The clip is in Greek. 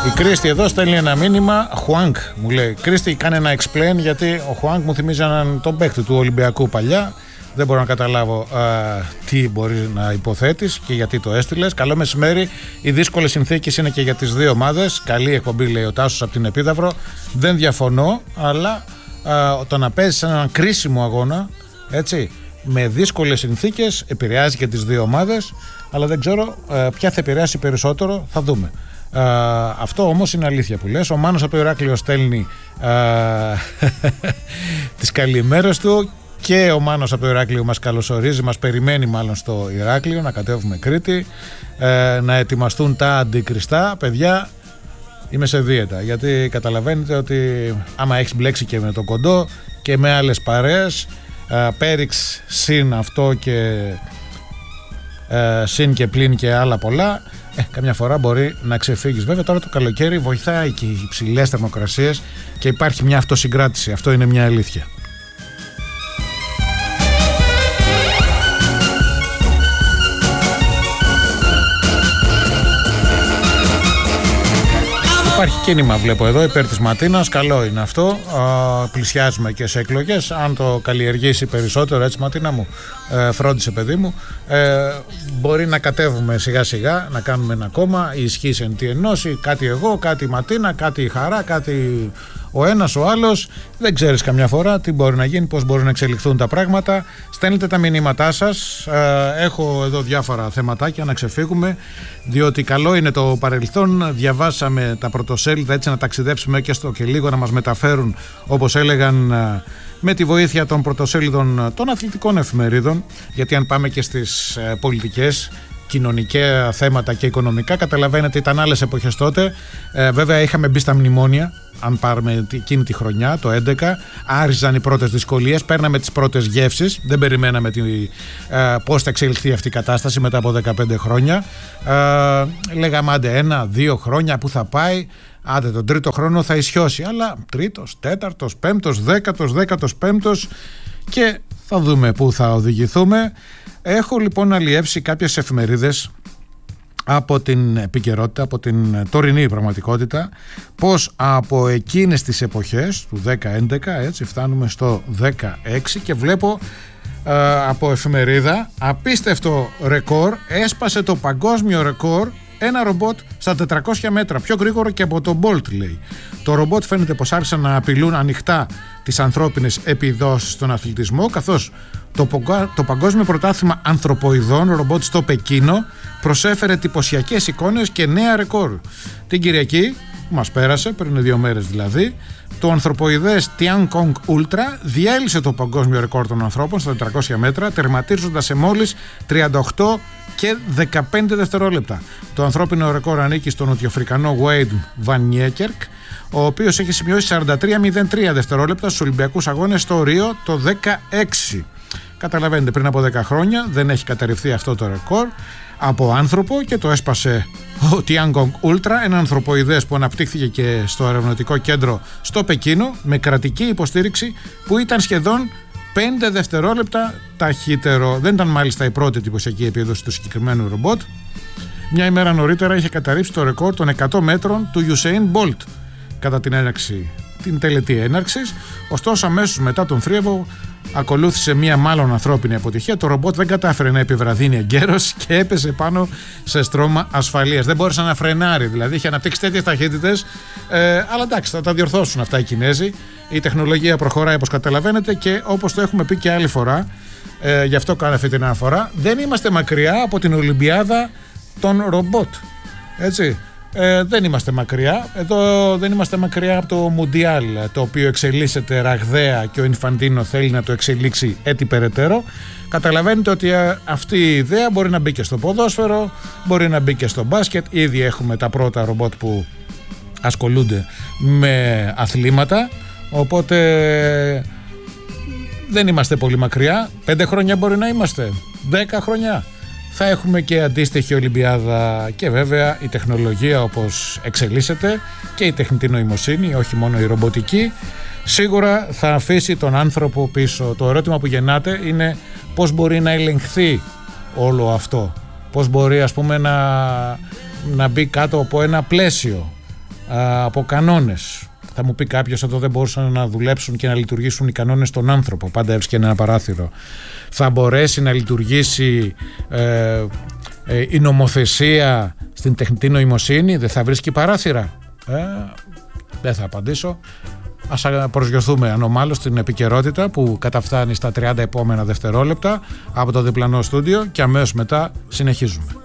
Η Κρίστη εδώ στέλνει ένα μήνυμα. Χουάνκ μου λέει: Κρίστη, κάνε ένα explain, γιατί ο Χουάνκ μου θυμίζει τον παίκτη του Ολυμπιακού παλιά. Δεν μπορώ να καταλάβω τι μπορεί να υποθέτεις και γιατί το έστειλες. Καλό μεσημέρι. Οι δύσκολες συνθήκες είναι και για τις δύο ομάδες. Καλή εκπομπή, λέει ο Τάσος από την Επίδαυρο. Δεν διαφωνώ, αλλά το να παίζεις έναν κρίσιμο αγώνα, έτσι, με δύσκολες συνθήκες, επηρεάζει και τις δύο ομάδες. Αλλά δεν ξέρω ποια θα επηρεάσει περισσότερο. Θα δούμε. Αυτό όμως είναι αλήθεια που λες. Ο Μάνος από το Ηράκλειο στέλνει τις καλημέρες του. Και ο Μάνος από το Ηράκλειο μας καλωσορίζει, μας περιμένει μάλλον στο Ηράκλειο να κατέβουμε Κρήτη, να ετοιμαστούν τα αντικριστά. Παιδιά, είμαι σε δίαιτα, γιατί καταλαβαίνετε ότι άμα έχεις μπλέξει και με το κοντό και με άλλες παρέες, πέριξ συν αυτό και συν και πλην και άλλα πολλά, καμιά φορά μπορεί να ξεφύγεις. Βέβαια τώρα το καλοκαίρι βοηθάει και οι υψηλές θερμοκρασίες και υπάρχει μια αυτοσυγκράτηση, αυτό είναι μια αλήθεια. Υπάρχει κίνημα, βλέπω εδώ, υπέρ της Ματίνας. Καλό είναι αυτό. Πλησιάζουμε και σε εκλογές. Αν το καλλιεργήσει περισσότερο, έτσι, Ματίνα μου, φρόντισε, παιδί μου, μπορεί να κατέβουμε σιγά σιγά, να κάνουμε ένα κόμμα. Η ισχύς εν τη ενώση. Κάτι εγώ, κάτι η Ματίνα, κάτι η Χαρά, κάτι ο ένας, ο άλλος. Δεν ξέρεις καμιά φορά τι μπορεί να γίνει, πώς μπορούν να εξελιχθούν τα πράγματα. Στέλνετε τα μηνύματά σας. Έχω εδώ διάφορα θεματάκια να ξεφύγουμε, διότι καλό είναι το παρελθόν. Διαβάσαμε τα πρωτοσέλιδα, έτσι, να ταξιδέψουμε και στο και λίγο να μας μεταφέρουν, όπως έλεγαν, με τη βοήθεια των πρωτοσέλιδων των αθλητικών εφημερίδων. Γιατί αν πάμε και στις πολιτικές, κοινωνικά θέματα και οικονομικά, καταλαβαίνετε, ήταν άλλες εποχές τότε. Βέβαια είχαμε μπει στα μνημόνια. Αν πάρουμε εκείνη τη χρονιά, το 11, άρχιζαν οι πρώτες δυσκολίες, παίρναμε τις πρώτες γεύσεις, δεν περιμέναμε πώς θα εξελιχθεί αυτή η κατάσταση μετά από 15 χρόνια. Λέγαμε άντε 1-2 χρόνια που θα πάει, άντε τον τρίτο χρόνο θα ισιώσει, αλλά τρίτος, τέταρτος, πέμπτος, δέκατος πέμπτος και θα δούμε πού θα οδηγηθούμε. Έχω λοιπόν αλλιεύσει κάποιες εφημερίδες από την επικαιρότητα, από την τωρινή πραγματικότητα, πως από εκείνες τις εποχές του 10-11, έτσι, φτάνουμε στο 16 και βλέπω από εφημερίδα απίστευτο ρεκόρ, έσπασε το παγκόσμιο ρεκόρ ένα ρομπότ στα 400 μέτρα, πιο γρήγορο και από το Bolt, λέει. Το ρομπότ φαίνεται πως άρχισαν να απειλούν ανοιχτά τις ανθρώπινες επιδόσεις στον αθλητισμό, καθώς το Παγκόσμιο Πρωτάθλημα Ανθρωποειδών ρομπότ στο Πεκίνο προσέφερε εντυπωσιακές εικόνες και νέα ρεκόρ. Την Κυριακή που μας πέρασε, πριν 2 μέρες δηλαδή, το ανθρωποειδές Tiangong Ultra διέλυσε το παγκόσμιο ρεκόρ των ανθρώπων στα 400 μέτρα, τερματίζοντας σε μόλις 38 και 15 δευτερόλεπτα. Το ανθρώπινο ρεκόρ ανήκει στον Νοτιοαφρικανό Wade Van Niekerk, ο οποίος έχει σημειώσει 43,03 δευτερόλεπτα στους Ολυμπιακούς Αγώνες στο Ρίο το 16. Καταλαβαίνετε, πριν από 10 χρόνια δεν έχει καταρριφθεί αυτό το ρεκόρ από άνθρωπο και το έσπασε ο Tiangong Ultra, ένα ανθρωποειδές που αναπτύχθηκε και στο ερευνητικό κέντρο στο Πεκίνο με κρατική υποστήριξη, που ήταν σχεδόν 5 δευτερόλεπτα ταχύτερο. Δεν ήταν μάλιστα η πρώτη εντυπωσιακή επίδοση του συγκεκριμένου ρομπότ. Μια ημέρα νωρίτερα είχε καταρρύψει το ρεκόρ των 100 μέτρων του Usain Bolt κατά την τελετή έναρξης. Ωστόσο, αμέσως μετά τον θρίαβο ακολούθησε μια μάλλον ανθρώπινη αποτυχία. Το ρομπότ δεν κατάφερε να επιβραδύνει εγκαίρως και έπεσε πάνω σε στρώμα ασφαλείας. Δεν μπόρεσε να φρενάρει, δηλαδή είχε αναπτύξει τέτοιες ταχύτητες. Αλλά εντάξει, θα τα διορθώσουν αυτά οι Κινέζοι. Η τεχνολογία προχωράει, όπως καταλαβαίνετε, και όπως το έχουμε πει και άλλη φορά, γι' αυτό κάνω αυτή την αναφορά, δεν είμαστε μακριά από την Ολυμπιάδα των ρομπότ. Έτσι. Δεν είμαστε μακριά. Εδώ δεν είμαστε μακριά από το Μουντιάλ, το οποίο εξελίσσεται ραγδαία και ο Ινφαντίνο θέλει να το εξελίξει έτσι περαιτέρω. Καταλαβαίνετε ότι αυτή η ιδέα μπορεί να μπει και στο ποδόσφαιρο, μπορεί να μπει και στο μπάσκετ. Ήδη έχουμε τα πρώτα ρομπότ που ασχολούνται με αθλήματα, οπότε δεν είμαστε πολύ μακριά. 5 χρόνια μπορεί να είμαστε, 10 χρόνια θα έχουμε και αντίστοιχη Ολυμπιάδα. Και βέβαια η τεχνολογία, όπως εξελίσσεται, και η τεχνητή νοημοσύνη, όχι μόνο η ρομποτική, σίγουρα θα αφήσει τον άνθρωπο πίσω. Το ερώτημα που γεννάται είναι πώς μπορεί να ελεγχθεί όλο αυτό, πώς μπορεί, ας πούμε, να μπει κάτω από ένα πλαίσιο. από κανόνες. Θα μου πει κάποιος, εδώ δεν μπορούσαν να δουλέψουν και να λειτουργήσουν οι κανόνες στον άνθρωπο, πάντα έβρισκε ένα παράθυρο. Θα μπορέσει να λειτουργήσει η νομοθεσία στην τεχνητή νοημοσύνη, δεν θα βρίσκει παράθυρα? Δεν θα απαντήσω. Ας προσγειωθούμε ανομάλως στην επικαιρότητα που καταφθάνει στα 30 επόμενα δευτερόλεπτα από το διπλανό στούντιο και αμέσως μετά συνεχίζουμε.